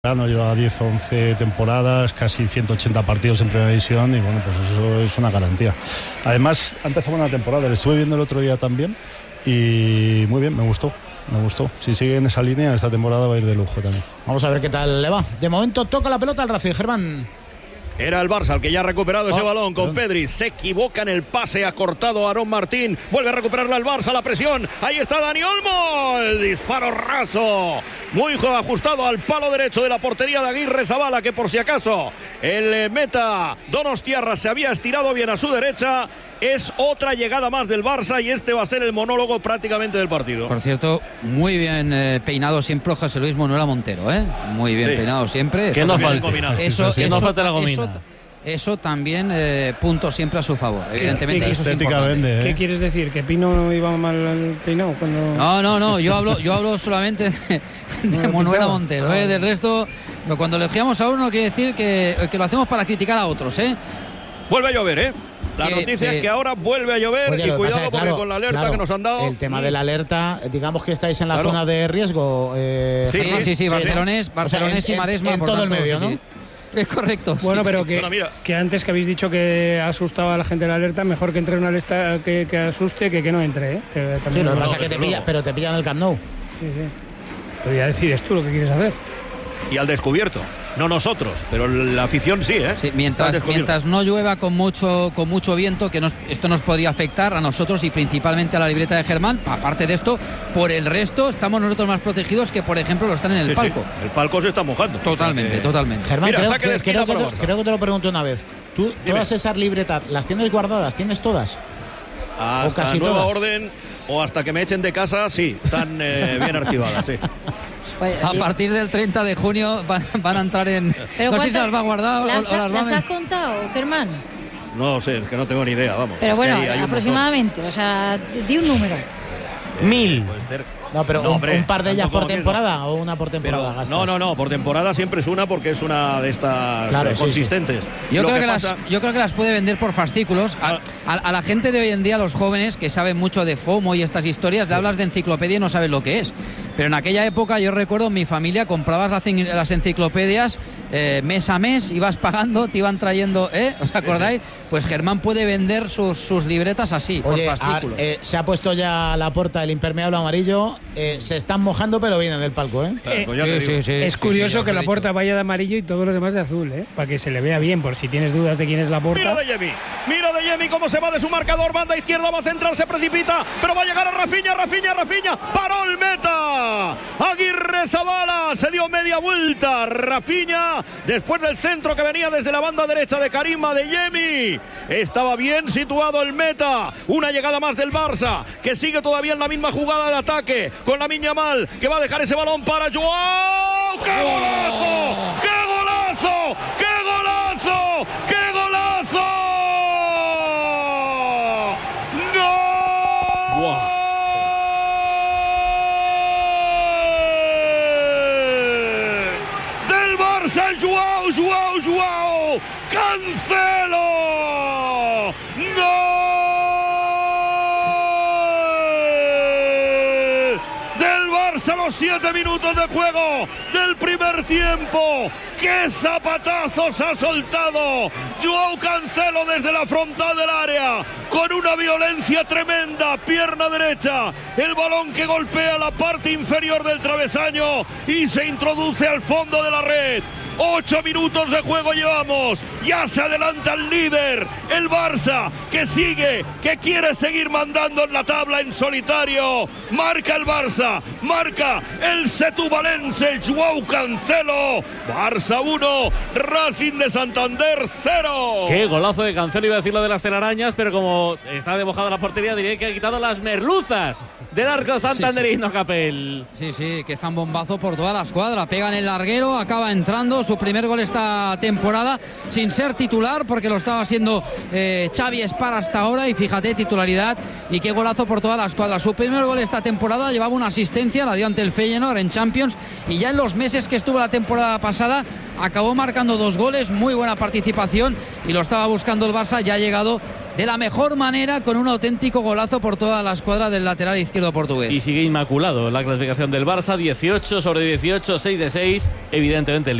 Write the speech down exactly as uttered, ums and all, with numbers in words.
No lleva diez o once temporadas, casi ciento ochenta partidos en primera división y bueno, pues eso es una garantía. Además, ha empezado una temporada, le estuve viendo el otro día también y muy bien, me gustó, me gustó. Si sigue en esa línea, esta temporada va a ir de lujo también. Vamos a ver qué tal le va. De momento toca la pelota al Racing, Germán. Era el Barça el que ya ha recuperado oh, ese balón con perdón. Pedri. Se equivoca en el pase, ha cortado a Aarón Martín. Vuelve a recuperarla el Barça, la presión. Ahí está Dani Olmo. El disparo raso. Muy ajustado al palo derecho de la portería de Aguirre Zabala, que por si acaso el meta Donostiarra se había estirado bien a su derecha. Es otra llegada más del Barça y este va a ser el monólogo prácticamente del partido. Por cierto, muy bien eh, peinado siempre José Luis Manuela Montero, ¿eh? Muy bien sí. peinado siempre. Que eso no también, falte. Eso, eso, eso, no falte la gomina. Eso, eso también eh, punto siempre a su favor, evidentemente. ¿Qué, eso es importante. vende, ¿eh? ¿Qué quieres decir? ¿Que Pino iba mal peinado? Cuando... No, no, no, yo hablo, yo hablo solamente de, de Manuela Montero, ¿eh? Del resto, cuando elogiamos a uno quiere decir que, que lo hacemos para criticar a otros, ¿eh? Vuelve a llover, ¿eh? La que, noticia que... es que ahora vuelve a llover. Oye, y cuidado pasa, porque claro, con la alerta claro, que nos han dado. El tema de la alerta, digamos que estáis en la claro. zona de riesgo. Eh, sí, sí, sí, sí, Barcelonés, Barcelonés o sea, en, y Maresma. En, en por todo tanto, el medio, sí, ¿no? Sí. Es correcto. Bueno, sí, pero sí. que, bueno, mira. que antes que habéis dicho que ha asustado a la gente la alerta, mejor que entre una alerta que, que asuste que que no entre, ¿eh? Que sí, lo que pasa es que te pilla, pero te pillan el Camp Nou. Sí, sí. Pero ya decides tú lo que quieres hacer. Y al descubierto. No nosotros, pero la afición sí, ¿eh? Sí, mientras, mientras no llueva con mucho con mucho viento, que nos, esto nos podría afectar a nosotros y principalmente a la libreta de Germán. Aparte de esto, por el resto estamos nosotros más protegidos que, por ejemplo, lo están en el sí, palco. Sí. El palco se está mojando. Totalmente, o sea que... totalmente. Germán, Mira, creo, saque de que, esquina creo, que para te, creo que te lo pregunté una vez. ¿Tú Dime. todas esas libretas las tienes guardadas? ¿Tienes todas? Hasta o casi nueva todas. orden o hasta que me echen de casa, sí, están eh, bien archivadas, sí. A partir del treinta de junio van, van a entrar en... Pero no sé si se las va a guardar ¿Las, o, o las ¿las va a... has contado, Germán? No sé, es que no tengo ni idea, vamos. Pero es bueno, hay, hay aproximadamente, o sea, di un número. Eh, Mil. Puede ser. No, pero No, un, hombre, un par de ellas tampoco por mil, temporada no. o una por temporada. Pero, gastas. no, no, no, por temporada siempre es una porque es una de estas Claro, eh, sí, consistentes. Yo Lo creo que, que las, pasa... yo creo que las puede vender por fascículos. A, a, a la gente de hoy en día, los jóvenes que saben mucho de FOMO y estas historias, le hablas de enciclopedia y no saben lo que es. Pero en aquella época, yo recuerdo, mi familia comprabas las, las enciclopedias eh, mes a mes, ibas pagando, te iban trayendo, ¿eh? ¿Os acordáis? Pues Germán puede vender sus, sus libretas así, Oye, por fascículos. a, eh, se ha puesto ya a la puerta el impermeable amarillo. Eh, se están mojando, pero vienen del palco, ¿eh? Claro, pues ya te digo. Es sí, curioso sí, que lo he la puerta dicho. vaya de amarillo y todos los demás de azul, ¿eh? Para que se le vea bien, por si tienes dudas de quién es la Mira puerta. de Yemi, mira de Yemi cómo se va de su marcador, banda izquierda, va a centrar, se precipita, pero va a llegar a Rafinha, Rafinha, Rafinha, paró el meta, Aguirre Zabala, se dio media vuelta, Rafinha, después del centro que venía desde la banda derecha de Karima de Yemi, estaba bien situado el meta, una llegada más del Barça, que sigue todavía en la misma jugada de ataque, con la Miñamal, que va a dejar ese balón para Joao, ¡qué golazo! ¡Qué golazo! ¡Qué golazo! ¡Qué golazo! ¡Gol! Del Barça, Joao, Joao, Joao, Cancelo. ¡Gol! Del Barça, los siete minutos de juego del primer tiempo. ¡Qué zapatazos ha soltado Joao Cancelo desde la frontal del área! Con una violencia tremenda, pierna derecha, el balón que golpea la parte inferior del travesaño y se introduce al fondo de la red. Ocho minutos de juego llevamos. Ya se adelanta el líder, el Barça, que sigue, que quiere seguir mandando en la tabla en solitario. Marca el Barça, marca el setubalense Joao Cancelo. Barça uno, Racing de Santander cero. Qué golazo de Cancelo, iba a decir lo de las telarañas, pero como está debojada la portería, diré que ha quitado las merluzas del arco santanderino, sí, sí. Capel. Sí, sí, que zambombazo por toda la escuadra. Pega en el larguero, acaba entrando su primer gol esta temporada sin ser titular, porque lo estaba haciendo eh, Xavi Espar hasta ahora, y fíjate, titularidad y qué golazo por toda la escuadra. Su primer gol esta temporada, llevaba una asistencia, la dio ante el Feyenoord en Champions, y ya en los meses que estuvo la temporada pasada acabó marcando dos goles, muy buena participación, y lo estaba buscando el Barça, ya ha llegado de la mejor manera con un auténtico golazo por toda la escuadra del lateral izquierdo portugués. Y sigue inmaculado la clasificación del Barça, dieciocho sobre dieciocho, seis de seis, evidentemente